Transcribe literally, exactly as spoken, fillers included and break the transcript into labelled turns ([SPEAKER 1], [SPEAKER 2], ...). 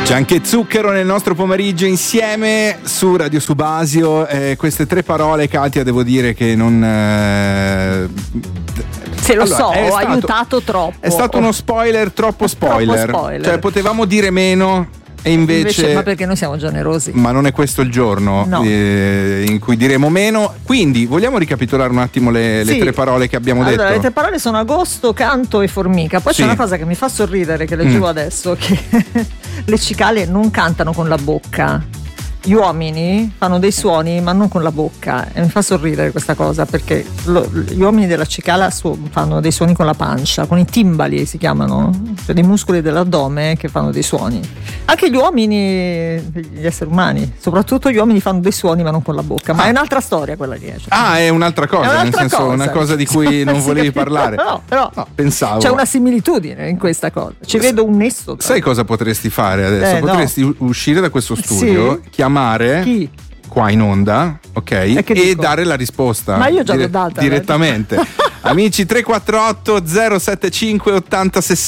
[SPEAKER 1] C'è anche zucchero nel nostro pomeriggio insieme su Radio Subasio. Eh, queste tre parole, Katia, devo dire che non. Eh...
[SPEAKER 2] Se lo
[SPEAKER 1] allora,
[SPEAKER 2] so, ho
[SPEAKER 1] stato,
[SPEAKER 2] aiutato troppo.
[SPEAKER 1] È stato uno spoiler, troppo spoiler.
[SPEAKER 2] Troppo spoiler.
[SPEAKER 1] Cioè, potevamo dire meno. E invece,
[SPEAKER 2] invece, ma perché noi siamo generosi.
[SPEAKER 1] Ma non è questo il giorno
[SPEAKER 2] no.
[SPEAKER 1] eh, in cui diremo meno. Quindi vogliamo ricapitolare un attimo le, le
[SPEAKER 2] sì.
[SPEAKER 1] tre parole che abbiamo
[SPEAKER 2] allora,
[SPEAKER 1] detto?
[SPEAKER 2] Le tre parole sono agosto, canto e formica. Poi
[SPEAKER 1] sì.
[SPEAKER 2] c'è una cosa che mi fa sorridere, che leggevo mm. adesso, che le cicale non cantano con la bocca. Gli uomini fanno dei suoni ma non con la bocca, e mi fa sorridere questa cosa, perché lo, gli uomini della cicala su, fanno dei suoni con la pancia, con i timbali si chiamano, cioè dei muscoli dell'addome che fanno dei suoni. Anche gli uomini, gli esseri umani, soprattutto gli uomini, fanno dei suoni ma non con la bocca, ma
[SPEAKER 1] ah.
[SPEAKER 2] è un'altra storia quella lì. Cioè.
[SPEAKER 1] Ah, è un'altra cosa, è un'altra nel senso cosa. Una cosa di cui non volevi parlare.
[SPEAKER 2] No, però
[SPEAKER 1] no, pensavo.
[SPEAKER 2] C'è una similitudine in questa cosa, ci vedo un nesso.
[SPEAKER 1] Sai cosa potresti fare adesso?
[SPEAKER 2] Eh,
[SPEAKER 1] Potresti
[SPEAKER 2] no.
[SPEAKER 1] uscire da questo studio,
[SPEAKER 2] sì.
[SPEAKER 1] chiamare
[SPEAKER 2] Chi?
[SPEAKER 1] qua in onda, ok? E, e dare la risposta.
[SPEAKER 2] Ma io già dire- l'ho data
[SPEAKER 1] direttamente. Amici tre quattro otto zero sette cinque ottanta sessanta